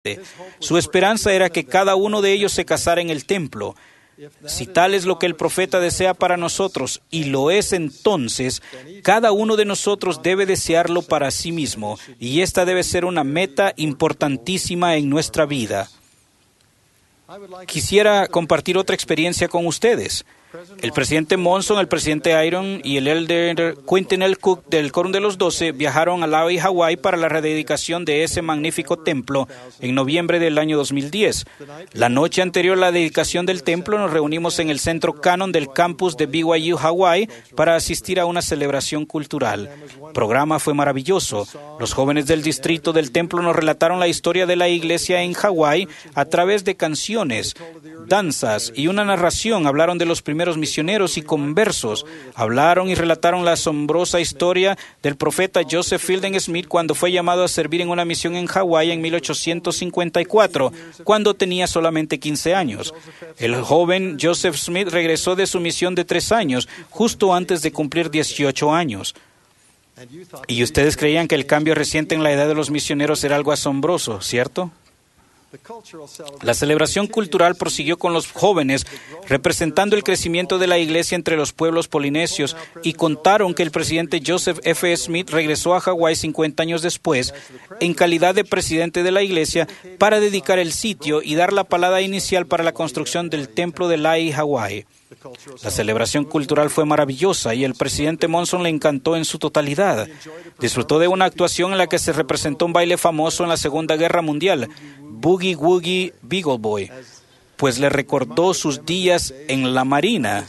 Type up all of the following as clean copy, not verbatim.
Su esperanza era que cada uno de ellos se casara en el templo. Si tal es lo que el profeta desea para nosotros, y lo es entonces, cada uno de nosotros debe desearlo para sí mismo, y esta debe ser una meta importantísima en nuestra vida. Quisiera compartir otra experiencia con ustedes. El presidente Monson, el presidente Iron y el elder Quentin L. Cook del Quórum de los 12 viajaron a Lahaina, Hawái para la rededicación de ese magnífico templo en noviembre del año 2010. La noche anterior a la dedicación del templo nos reunimos en el Centro Cannon del campus de BYU, Hawái, para asistir a una celebración cultural. El programa fue maravilloso. Los jóvenes del distrito del templo nos relataron la historia de la iglesia en Hawái a través de canciones, danzas y una narración. Hablaron de los primeros misioneros y conversos. Hablaron y relataron la asombrosa historia del profeta Joseph Fielding Smith cuando fue llamado a servir en una misión en Hawái en 1854, cuando tenía solamente 15 años. El joven Joseph Smith regresó de su misión de 3 años, justo antes de cumplir 18 años. Y ustedes creían que el cambio reciente en la edad de los misioneros era algo asombroso, ¿cierto? La celebración cultural prosiguió con los jóvenes, representando el crecimiento de la iglesia entre los pueblos polinesios, y contaron que el presidente Joseph F. Smith regresó a Hawái 50 años después, en calidad de presidente de la iglesia, para dedicar el sitio y dar la palada inicial para la construcción del templo de Lahaina, Hawái. La celebración cultural fue maravillosa y el presidente Monson le encantó en su totalidad. Disfrutó de una actuación en la que se representó un baile famoso en la Segunda Guerra Mundial, Boogie Woogie Beagle Boy, pues le recordó sus días en la Marina.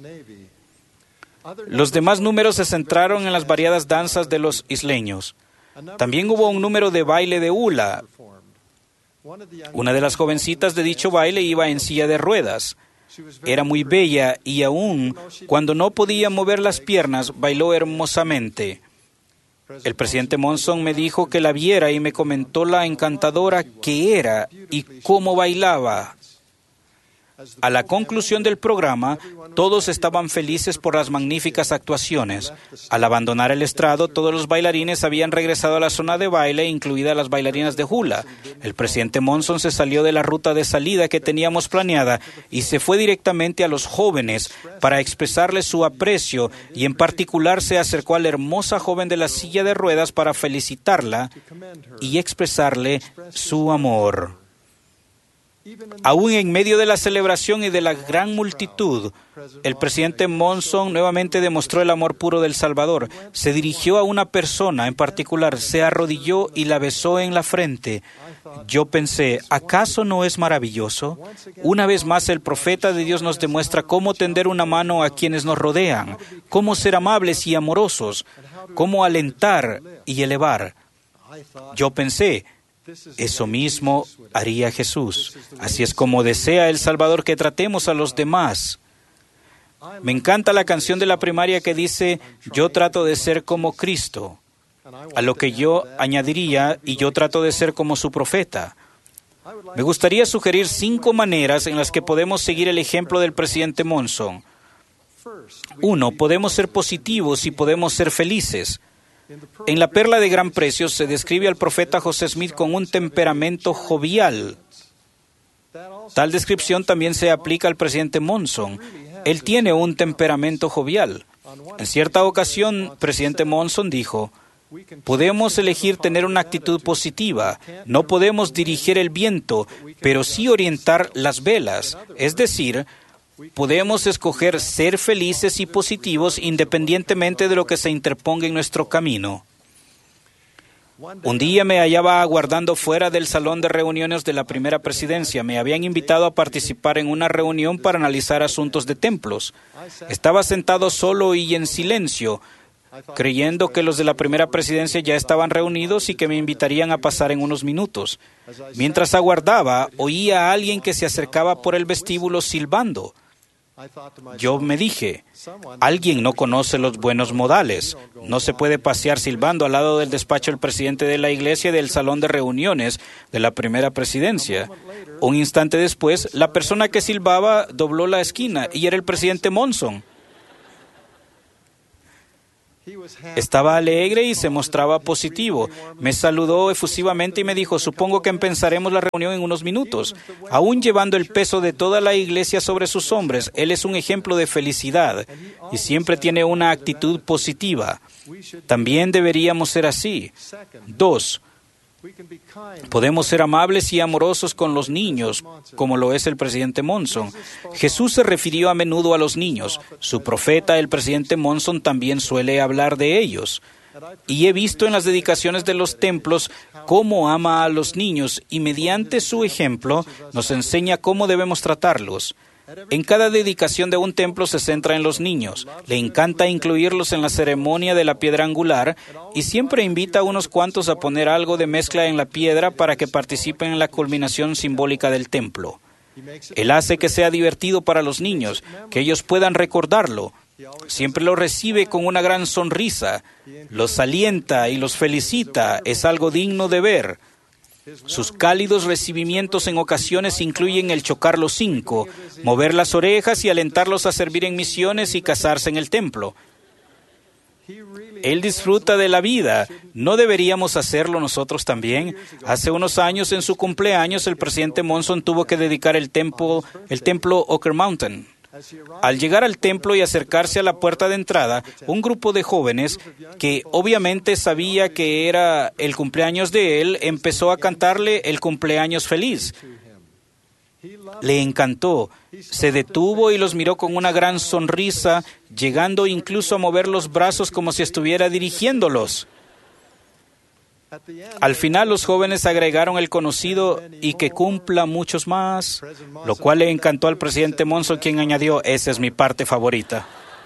Los demás números se centraron en las variadas danzas de los isleños. También hubo un número de baile de hula. Una de las jovencitas de dicho baile iba en silla de ruedas. Era muy bella y aún cuando no podía mover las piernas, bailó hermosamente. El presidente Monson me dijo que la viera y me comentó la encantadora que era y cómo bailaba. A la conclusión del programa, todos estaban felices por las magníficas actuaciones. Al abandonar el estrado, todos los bailarines habían regresado a la zona de baile, incluidas las bailarinas de hula. El presidente Monson se salió de la ruta de salida que teníamos planeada y se fue directamente a los jóvenes para expresarles su aprecio, y en particular se acercó a la hermosa joven de la silla de ruedas para felicitarla y expresarle su amor. Aún en medio de la celebración y de la gran multitud, el presidente Monson nuevamente demostró el amor puro del Salvador. Se dirigió a una persona en particular, se arrodilló y la besó en la frente. Yo pensé, ¿acaso no es maravilloso? Una vez más, el profeta de Dios nos demuestra cómo tender una mano a quienes nos rodean, cómo ser amables y amorosos, cómo alentar y elevar. Yo pensé, eso mismo haría Jesús. Así es como desea el Salvador que tratemos a los demás. Me encanta la canción de la primaria que dice, yo trato de ser como Cristo. A lo que yo añadiría, y yo trato de ser como su profeta. Me gustaría sugerir 5 maneras en las que podemos seguir el ejemplo del presidente Monson. 1. Podemos ser positivos y podemos ser felices. En La Perla de Gran Precio se describe al profeta José Smith con un temperamento jovial. Tal descripción también se aplica al presidente Monson. Él tiene un temperamento jovial. En cierta ocasión, presidente Monson dijo, podemos elegir tener una actitud positiva. No podemos dirigir el viento, pero sí orientar las velas. Es decir, podemos escoger ser felices y positivos independientemente de lo que se interponga en nuestro camino. Un día me hallaba aguardando fuera del salón de reuniones de la primera presidencia. Me habían invitado a participar en una reunión para analizar asuntos de templos. Estaba sentado solo y en silencio, creyendo que los de la primera presidencia ya estaban reunidos y que me invitarían a pasar en unos minutos. Mientras aguardaba, oía a alguien que se acercaba por el vestíbulo silbando. Yo me dije, alguien no conoce los buenos modales. No se puede pasear silbando al lado del despacho del presidente de la iglesia y del salón de reuniones de la primera presidencia. Un instante después, la persona que silbaba dobló la esquina y era el presidente Monson. Estaba alegre y se mostraba positivo. Me saludó efusivamente y me dijo, supongo que empezaremos la reunión en unos minutos. Aún llevando el peso de toda la iglesia sobre sus hombros, él es un ejemplo de felicidad y siempre tiene una actitud positiva. También deberíamos ser así. 2. Podemos ser amables y amorosos con los niños, como lo es el presidente Monson. Jesús se refirió a menudo a los niños. Su profeta, el presidente Monson, también suele hablar de ellos. Y he visto en las dedicaciones de los templos cómo ama a los niños y mediante su ejemplo nos enseña cómo debemos tratarlos. En cada dedicación de un templo se centra en los niños. Le encanta incluirlos en la ceremonia de la piedra angular y siempre invita a unos cuantos a poner algo de mezcla en la piedra para que participen en la culminación simbólica del templo. Él hace que sea divertido para los niños, que ellos puedan recordarlo. Siempre los recibe con una gran sonrisa, los alienta y los felicita. Es algo digno de ver. Sus cálidos recibimientos en ocasiones incluyen el chocar los 5, mover las orejas y alentarlos a servir en misiones y casarse en el templo. Él disfruta de la vida. ¿No deberíamos hacerlo nosotros también? Hace unos años, en su cumpleaños, el presidente Monson tuvo que dedicar el templo Ocker Mountain. Al llegar al templo y acercarse a la puerta de entrada, un grupo de jóvenes, que obviamente sabía que era el cumpleaños de él, empezó a cantarle el cumpleaños feliz. Le encantó. Se detuvo y los miró con una gran sonrisa, llegando incluso a mover los brazos como si estuviera dirigiéndolos. Al final, los jóvenes agregaron el conocido "y que cumpla muchos más", lo cual le encantó al presidente Monson, quien añadió, "esa es mi parte favorita".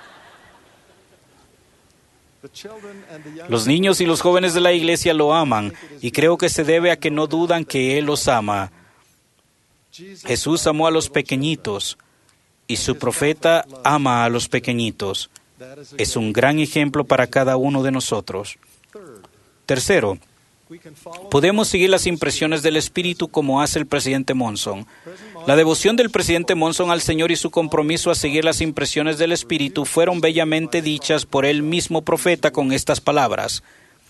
Los niños y los jóvenes de la iglesia lo aman, y creo que se debe a que no dudan que Él los ama. Jesús amó a los pequeñitos, y su profeta ama a los pequeñitos. Es un gran ejemplo para cada uno de nosotros. Tercero, podemos seguir las impresiones del Espíritu como hace el presidente Monson. La devoción del presidente Monson al Señor y su compromiso a seguir las impresiones del Espíritu fueron bellamente dichas por el mismo profeta con estas palabras: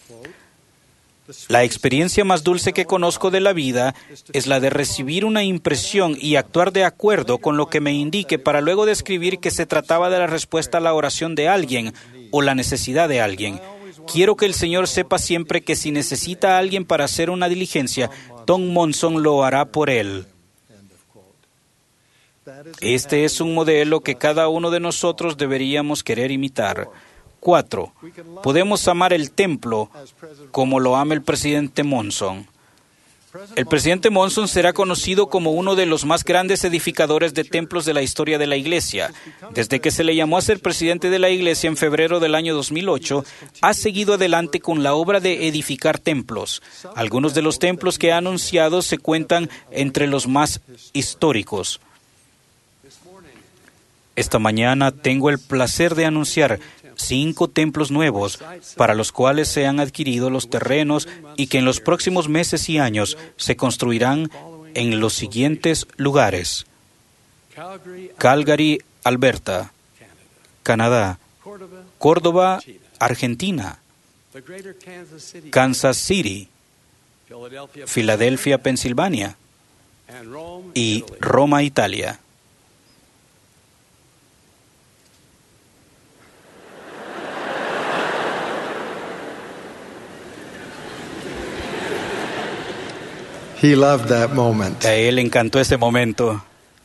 la experiencia más dulce que conozco de la vida es la de recibir una impresión y actuar de acuerdo con lo que me indique para luego describir que se trataba de la respuesta a la oración de alguien o la necesidad de alguien. Quiero que el Señor sepa siempre que si necesita a alguien para hacer una diligencia, Tom Monson lo hará por él. Este es un modelo que cada uno de nosotros deberíamos querer imitar. 4. Podemos amar el templo como lo ama el presidente Monson. El presidente Monson será conocido como uno de los más grandes edificadores de templos de la historia de la Iglesia. Desde que se le llamó a ser presidente de la Iglesia en febrero del año 2008, ha seguido adelante con la obra de edificar templos. Algunos de los templos que ha anunciado se cuentan entre los más históricos. Esta mañana tengo el placer de anunciar 5 templos nuevos para los cuales se han adquirido los terrenos y que en los próximos meses y años se construirán en los siguientes lugares: Calgary, Alberta; Canadá; Córdoba, Argentina; Kansas City; Filadelfia, Pensilvania; y Roma, Italia. He loved that moment. A él le encantó ese momento.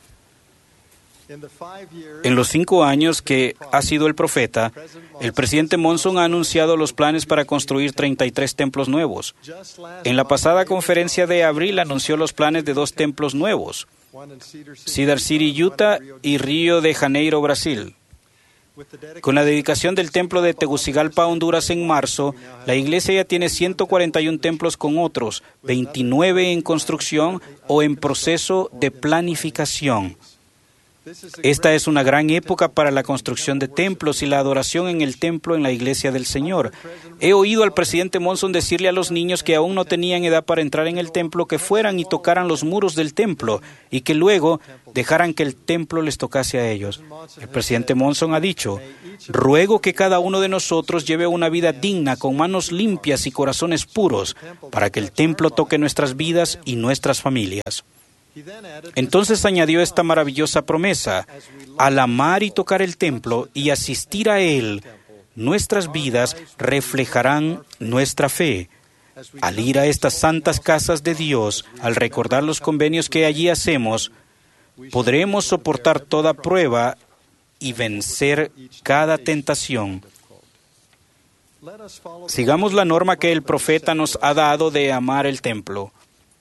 En los 5 años que ha sido el profeta, el presidente Monson ha anunciado los planes para construir 33 templos nuevos. En la pasada conferencia de abril anunció los planes de 2 templos nuevos: Cedar City, Utah, y Río de Janeiro, Brasil. Con la dedicación del templo de Tegucigalpa, Honduras, en marzo, la iglesia ya tiene 141 templos con otros 29 en construcción o en proceso de planificación. Esta es una gran época para la construcción de templos y la adoración en el templo en la iglesia del Señor. He oído al presidente Monson decirle a los niños que aún no tenían edad para entrar en el templo que fueran y tocaran los muros del templo y que luego dejaran que el templo les tocase a ellos. El presidente Monson ha dicho: ruego que cada uno de nosotros lleve una vida digna, con manos limpias y corazones puros, para que el templo toque nuestras vidas y nuestras familias. Entonces añadió esta maravillosa promesa: al amar y tocar el templo y asistir a él, nuestras vidas reflejarán nuestra fe. Al ir a estas santas casas de Dios, al recordar los convenios que allí hacemos, podremos soportar toda prueba y vencer cada tentación. Sigamos la norma que el profeta nos ha dado de amar el templo.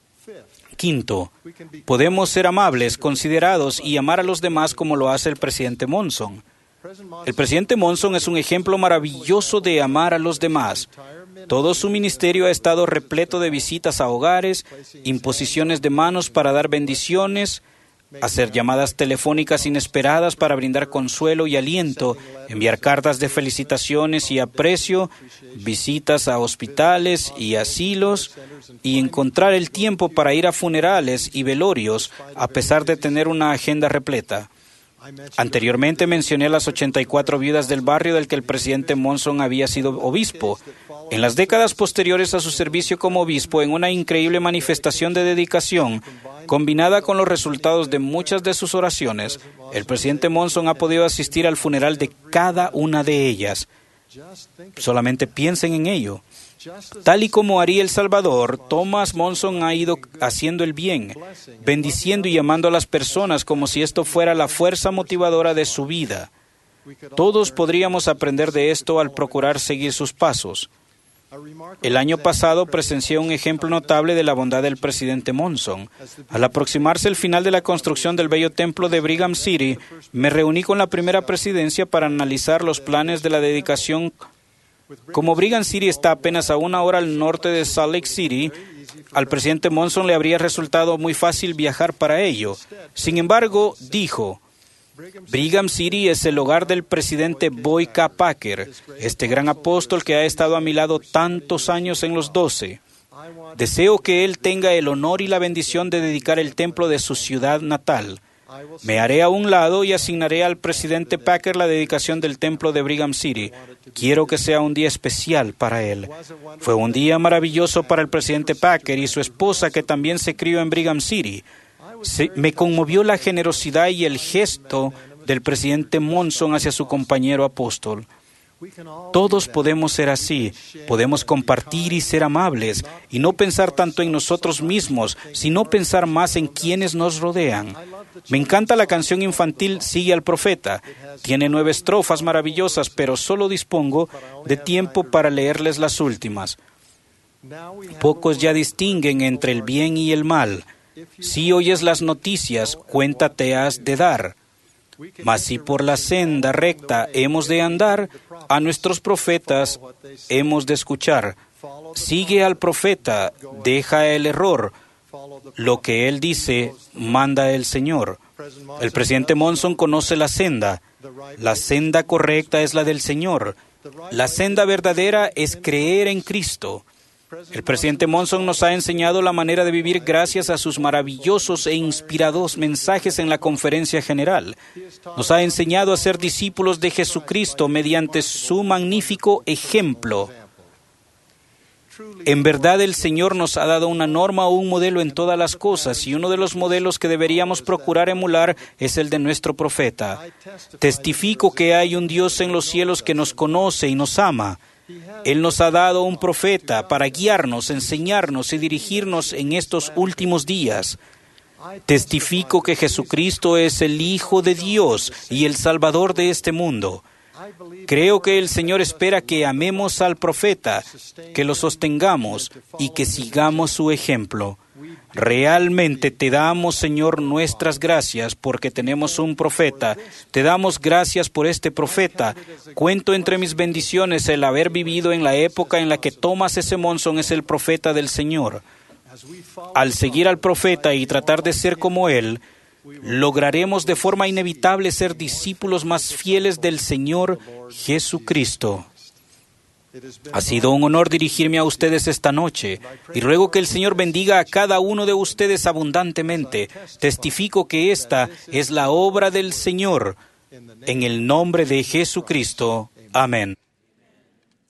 Quinto, podemos ser amables, considerados y amar a los demás como lo hace el presidente Monson. El presidente Monson es un ejemplo maravilloso de amar a los demás. Todo su ministerio ha estado repleto de visitas a hogares, imposiciones de manos para dar bendiciones, hacer llamadas telefónicas inesperadas para brindar consuelo y aliento, enviar cartas de felicitaciones y aprecio, visitas a hospitales y asilos, y encontrar el tiempo para ir a funerales y velorios, a pesar de tener una agenda repleta. Anteriormente mencioné las 84 viudas del barrio del que el presidente Monson había sido obispo. En las décadas posteriores a su servicio como obispo, en una increíble manifestación de dedicación, combinada con los resultados de muchas de sus oraciones, el presidente Monson ha podido asistir al funeral de cada una de ellas. Solamente piensen en ello. Tal y como haría El Salvador, Thomas Monson ha ido haciendo el bien, bendiciendo y amando a las personas como si esto fuera la fuerza motivadora de su vida. Todos podríamos aprender de esto al procurar seguir sus pasos. El año pasado presencié un ejemplo notable de la bondad del presidente Monson. Al aproximarse el final de la construcción del bello templo de Brigham City, me reuní con la primera presidencia para analizar los planes de la dedicación. Como Brigham City está apenas a 1 hora al norte de Salt Lake City, al presidente Monson le habría resultado muy fácil viajar para ello. Sin embargo, dijo: Brigham City es el hogar del presidente Boy K. Packer, este gran apóstol que ha estado a mi lado tantos años en los 12. Deseo que él tenga el honor y la bendición de dedicar el templo de su ciudad natal. Me haré a un lado y asignaré al presidente Packer la dedicación del templo de Brigham City. Quiero que sea un día especial para él. Fue un día maravilloso para el presidente Packer y su esposa, que también se crió en Brigham City. Me conmovió la generosidad y el gesto del presidente Monson hacia su compañero apóstol. Todos podemos ser así, podemos compartir y ser amables, y no pensar tanto en nosotros mismos, sino pensar más en quienes nos rodean. Me encanta la canción infantil Sigue al Profeta. Tiene 9 estrofas maravillosas, pero solo dispongo de tiempo para leerles las últimas. Pocos ya distinguen entre el bien y el mal. Si oyes las noticias, cuenta te has de dar. Mas si por la senda recta hemos de andar, a nuestros profetas hemos de escuchar. Sigue al profeta, deja el error. Lo que él dice, manda el Señor. El presidente Monson conoce la senda. La senda correcta es la del Señor. La senda verdadera es creer en Cristo. El presidente Monson nos ha enseñado la manera de vivir gracias a sus maravillosos e inspirados mensajes en la conferencia general. Nos ha enseñado a ser discípulos de Jesucristo mediante su magnífico ejemplo. En verdad, el Señor nos ha dado una norma o un modelo en todas las cosas, y uno de los modelos que deberíamos procurar emular es el de nuestro profeta. Testifico que hay un Dios en los cielos que nos conoce y nos ama. Él nos ha dado un profeta para guiarnos, enseñarnos y dirigirnos en estos últimos días. Testifico que Jesucristo es el Hijo de Dios y el Salvador de este mundo. Creo que el Señor espera que amemos al profeta, que lo sostengamos y que sigamos su ejemplo. Realmente te damos, Señor, nuestras gracias porque tenemos un profeta. Te damos gracias por este profeta. Cuento entre mis bendiciones el haber vivido en la época en la que Thomas S. Monson es el profeta del Señor. Al seguir al profeta y tratar de ser como él, lograremos de forma inevitable ser discípulos más fieles del Señor Jesucristo. Ha sido un honor dirigirme a ustedes esta noche y ruego que el Señor bendiga a cada uno de ustedes abundantemente. Testifico que esta es la obra del Señor. En el nombre de Jesucristo. Amén.